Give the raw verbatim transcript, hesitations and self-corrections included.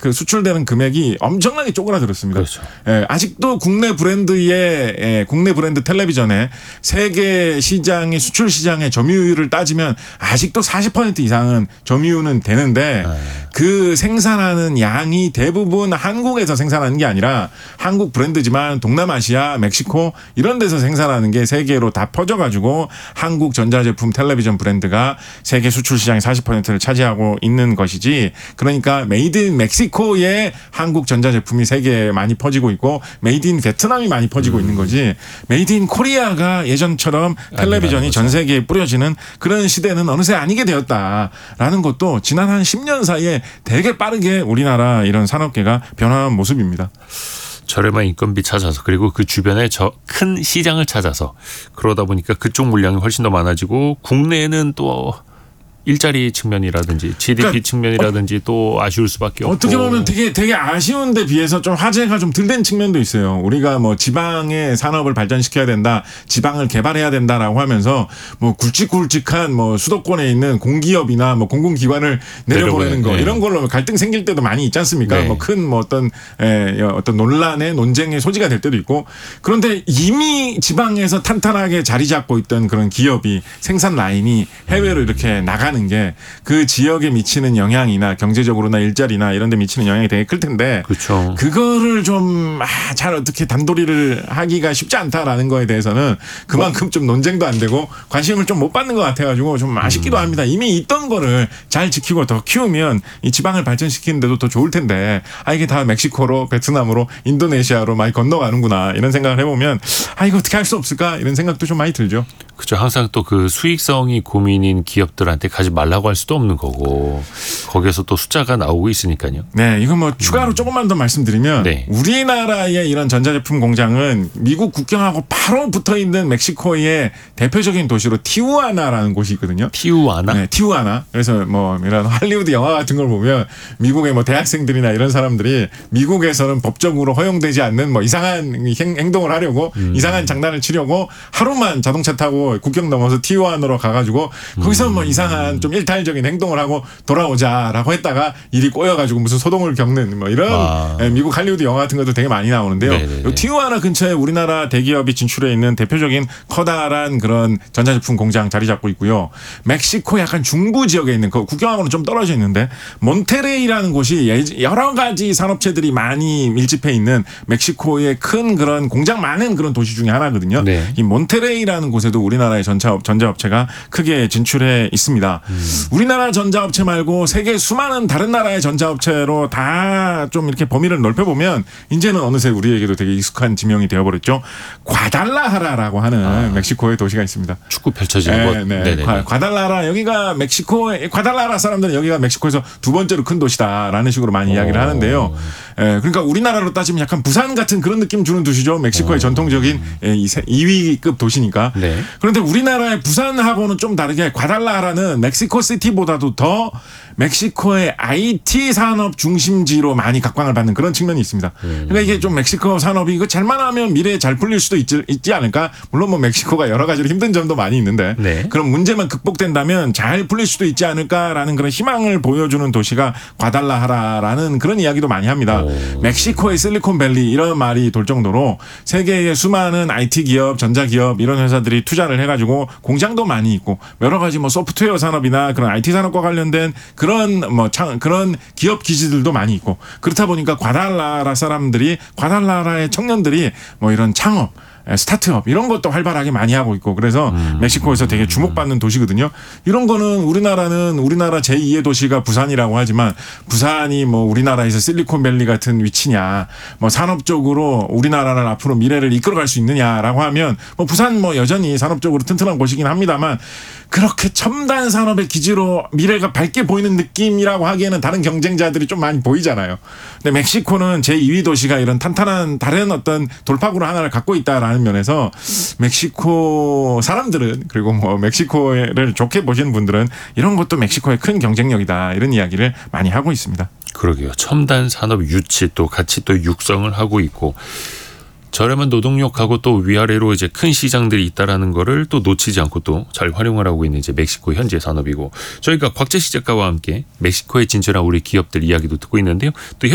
그 수출되는 금액이 엄청나게 쪼그라들었습니다. 그렇죠. 예, 아직도 국내 브랜드의 예, 국내 브랜드 텔레비전에 세계 시장의 수출 시장의 점유율을 따지면 아직도 사십 퍼센트 이상은 점유율은 되는데 네. 그 생산하는 양이 대부분 한국에서 생산하는 게 아니라 한국 브랜드지만 동남아시아, 멕시코 이런 데서 생산하는 게 세계로 다 퍼져가지고 한국 전자제품 텔레비전 브랜드가 세계 수출 시장의 사십 퍼센트를 차지하고 있는 것이지. 그러니까 메이드 인 멕시코의 한국 전자제품이 세계에 많이 퍼지고 있고 메이드 인 베트남이 많이 퍼지고 음. 있는 거지. 메이드 인 코리아가 예전처럼 텔레비전이 전 세계에 뿌려지는 그런 시대는 어느새 아니게 되었다라는 것도 지난 한 십 년 사이에 되게 빠르게 우리나라 이런 산업계가 변화한 모습입니다. 저렴한 인건비 찾아서 그리고 그 주변에 저 큰 시장을 찾아서 그러다 보니까 그쪽 물량이 훨씬 더 많아지고 국내에는 또 일자리 측면이라든지 지디피 그러니까 측면이라든지 어, 또 아쉬울 수밖에 없고. 어떻게 보면 되게 되게 아쉬운 데 비해서 좀 화제가 좀 덜 된 측면도 있어요. 우리가 뭐 지방의 산업을 발전시켜야 된다. 지방을 개발해야 된다라고 하면서 뭐 굵직굵직한 뭐 수도권에 있는 공기업이나 뭐 공공기관을 내려보내는 거 네. 이런 걸로 갈등 생길 때도 많이 있지 않습니까? 네. 뭐 큰 뭐 어떤 에, 어떤 논란의 논쟁의 소지가 될 때도 있고. 그런데 이미 지방에서 탄탄하게 자리 잡고 있던 그런 기업이 생산 라인이 해외로 이렇게 나가는 게 그 지역에 미치는 영향이나 경제적으로나 일자리나 이런 데 미치는 영향이 되게 클 텐데 그렇죠. 그거를 좀 잘 아, 어떻게 단도리를 하기가 쉽지 않다라는 거에 대해서는 그만큼 좀 논쟁도 안 되고 관심을 좀 못 받는 것 같아가지고 좀 아쉽기도 합니다. 이미 있던 거를 잘 지키고 더 키우면 이 지방을 발전시키는 데도 더 좋을 텐데 아 이게 다 멕시코로 베트남으로 인도네시아로 많이 건너가는구나 이런 생각을 해보면 아 이거 어떻게 할 수 없을까 이런 생각도 좀 많이 들죠. 그렇죠. 항상 또 그 수익성이 고민인 기업들한테 가지 말라고 할 수도 없는 거고 거기에서 또 숫자가 나오고 있으니까요. 네, 이거 뭐 추가로 음. 조금만 더 말씀드리면 네. 우리나라의 이런 전자제품 공장은 미국 국경하고 바로 붙어 있는 멕시코의 대표적인 도시로 티우아나라는 곳이 있거든요. 티우아나? 네, 티우아나. 그래서 뭐 이런 할리우드 영화 같은 걸 보면 미국의 뭐 대학생들이나 이런 사람들이 미국에서는 법적으로 허용되지 않는 뭐 이상한 행, 행동을 하려고 음. 이상한 장난을 치려고 하루만 자동차 타고 국경 넘어서 티우아나로 가가지고 거기서 뭐 이상한 좀 일탈적인 행동을 하고 돌아오자라고 했다가 일이 꼬여가지고 무슨 소동을 겪는 뭐 이런 아. 미국 할리우드 영화 같은 것도 되게 많이 나오는데요. 티우아나 근처에 우리나라 대기업이 진출해 있는 대표적인 커다란 그런 전자제품 공장 자리 잡고 있고요. 멕시코 약간 중부 지역에 있는 그 국경하고는 좀 떨어져 있는데 몬테레이라는 곳이 여러 가지 산업체들이 많이 밀집해 있는 멕시코의 큰 그런 공장 많은 그런 도시 중에 하나거든요. 네. 이 몬테레이라는 곳에도 우리나라의 전자업, 전자업체가 크게 진출해 있습니다. 음. 우리나라 전자업체 말고 세계 수많은 다른 나라의 전자업체로 다 좀 이렇게 범위를 넓혀보면 이제는 어느새 우리에게도 되게 익숙한 지명이 되어버렸죠. 과달라하라라고 하는 아. 멕시코의 도시가 있습니다. 축구 펼쳐지는 네, 네. 과, 과달라하라 여기가 멕시코 과달라하라 사람들은 여기가 멕시코에서 두 번째로 큰 도시다라는 식으로 많이 오. 이야기를 하는데요. 예, 그러니까 우리나라로 따지면 약간 부산 같은 그런 느낌 주는 도시죠. 멕시코의 오. 전통적인 이 위급 도시니까. 네. 그런데 우리나라의 부산하고는 좀 다르게 과달라하라는 멕시코 시티보다도 더 멕시코의 아이티 산업 중심지로 많이 각광을 받는 그런 측면이 있습니다. 음. 그러니까 이게 좀 멕시코 산업이 이거 잘만 하면 미래에 잘 풀릴 수도 있지, 있지 않을까? 물론 뭐 멕시코가 여러 가지로 힘든 점도 많이 있는데 네. 그런 문제만 극복된다면 잘 풀릴 수도 있지 않을까라는 그런 희망을 보여주는 도시가 과달라하라라는 그런 이야기도 많이 합니다. 오. 멕시코의 실리콘밸리 이런 말이 돌 정도로 세계의 수많은 아이티 기업, 전자 기업 이런 회사들이 투자를 해가지고 공장도 많이 있고 여러 가지 뭐 소프트웨어 산업이나 그런 아이티 산업과 관련된 그런 뭐 창, 그런 기업 기지들도 많이 있고 그렇다 보니까 과달라라 사람들이 과달라라의 청년들이 뭐 이런 창업 스타트업 이런 것도 활발하게 많이 하고 있고 그래서 음. 멕시코에서 되게 주목받는 도시거든요. 이런 거는 우리나라는 우리나라 제이의 도시가 부산이라고 하지만 부산이 뭐 우리나라에서 실리콘밸리 같은 위치냐 뭐 산업적으로 우리나라를 앞으로 미래를 이끌어갈 수 있느냐라고 하면 뭐 부산 뭐 여전히 산업적으로 튼튼한 곳이긴 합니다만 그렇게 첨단 산업의 기지로 미래가 밝게 보이는 느낌이라고 하기에는 다른 경쟁자들이 좀 많이 보이잖아요. 근데 멕시코는 제이 위 도시가 이런 탄탄한 다른 어떤 돌파구를 하나를 갖고 있다라는 면에서 멕시코 사람들은 그리고 뭐 멕시코를 좋게 보시는 분들은 이런 것도 멕시코의 큰 경쟁력이다 이런 이야기를 많이 하고 있습니다. 그러게요. 첨단 산업 유치 또 같이 또 육성을 하고 있고 저렴한 노동력하고 또 위아래로 이제 큰 시장들이 있다라는 거를 또 놓치지 않고 또 잘 활용을 하고 있는 이제 멕시코 현재 산업이고 저희가 곽재식 작가와 함께 멕시코에 진출한 우리 기업들 이야기도 듣고 있는데요. 또